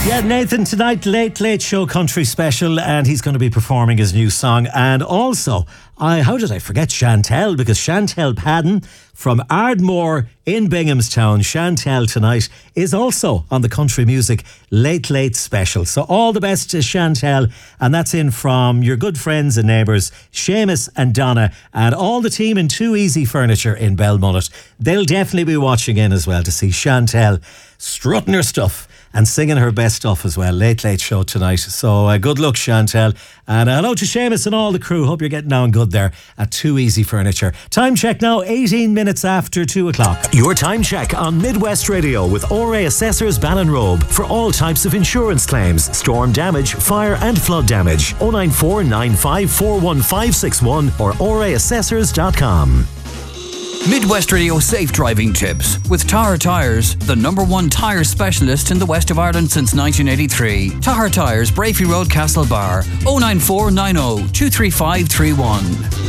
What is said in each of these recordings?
Yeah, Nathan tonight, Late Show Country Special, and he's going to be performing his new song. And also, how did I forget Chantel? Because Chantel Padden from Ardmore in Binghamstown, Chantel tonight is also on the Country Music Late Special. So all the best to Chantel, and that's in from your good friends and neighbours, Seamus and Donna, and all the team in Too Easy Furniture in Belmullet. They'll definitely be watching in as well to see Chantel strutting her stuff and singing her best stuff as well. Late Show tonight. So good luck, Chantel. And hello to Seamus and all the crew. Hope you're getting on good there at Too Easy Furniture. Time check now, 18 minutes after 2 o'clock. Your time check on Midwest Radio with ORA Assessors Ballinrobe for all types of insurance claims, storm damage, fire and flood damage. 094 95 41561 or oraassessors.com. Midwest Radio Safe Driving Tips with Tahar Tyres, the #1 tyre specialist in the west of Ireland since 1983. Tahar Tyres, Brafey Road, Castlebar, 09490 23531.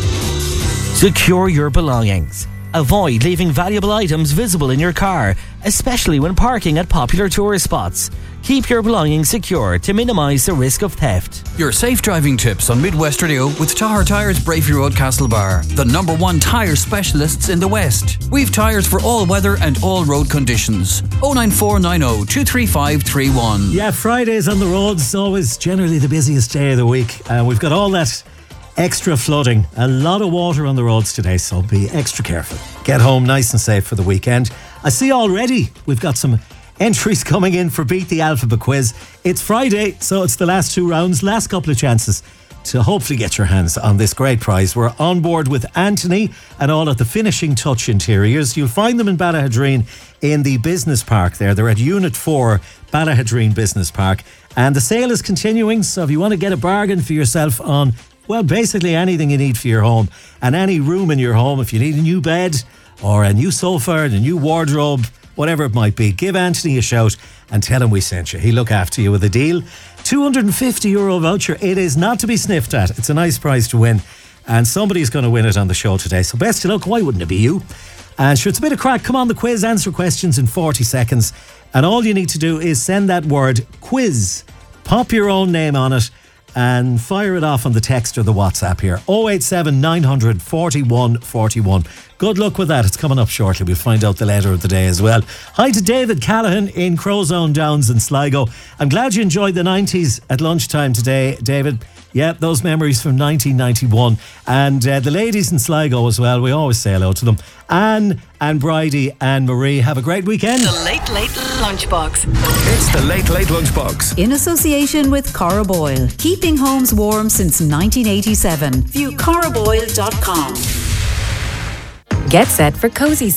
Secure your belongings. Avoid leaving valuable items visible in your car, especially when parking at popular tourist spots. Keep your belongings secure to minimise the risk of theft. Your safe driving tips on Midwest Radio with Tahar Tyres, Brafey Road, Castlebar, the #1 tyre specialists in the West. We've tyres for all weather and all road conditions. 09490 23531. Yeah, Fridays on the roads, always generally the busiest day of the week. We've got all that extra flooding, a lot of water on the roads today, so be extra careful. Get home nice and safe for the weekend. I see already we've got some entries coming in for Beat the Alphabet quiz. It's Friday, so it's the last 2 rounds, last couple of chances to hopefully get your hands on this great prize. We're on board with Anthony and all at the Finishing Touch Interiors. You'll find them in Ballahadreen in the business park there. They're at Unit 4, Ballahadreen Business Park. And the sale is continuing, so if you want to get a bargain for yourself on, well, basically anything you need for your home and any room in your home, if you need a new bed or a new sofa, a new wardrobe, whatever it might be, give Anthony a shout and tell him we sent you. He'll look after you with a deal. €250 voucher. It is not to be sniffed at. It's a nice prize to win, and somebody's going to win it on the show today. So best of luck. Why wouldn't it be you? And sure, it's a bit of crack. Come on, the quiz. Answer questions in 40 seconds. And all you need to do is send that word quiz. Pop your own name on it and fire it off on the text or the WhatsApp here. 087 900 41 41. Good luck with that. It's coming up shortly. We'll find out the letter of the day as well. Hi to David Callahan in Crowzone Downs in Sligo. I'm glad you enjoyed the 90s at lunchtime today, David. Yeah, those memories from 1991. And the ladies in Sligo as well. We always say hello to them. Anne and Bridie and Marie. Have a great weekend. The Late Lunchbox. It's the Late Lunchbox. In association with Cora Boyle. Keeping homes warm since 1987. View coraboyle.com. Get set for cozy